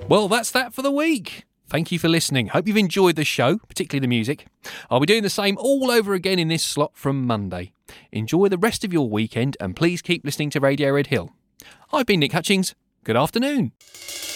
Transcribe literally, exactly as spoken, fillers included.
Well, that's that for the week. Thank you for listening. Hope you've enjoyed the show, particularly the music. I'll be doing the same all over again in this slot from Monday. Enjoy the rest of your weekend and please keep listening to Radio Red Hill. I've been Nick Hutchings. Good afternoon.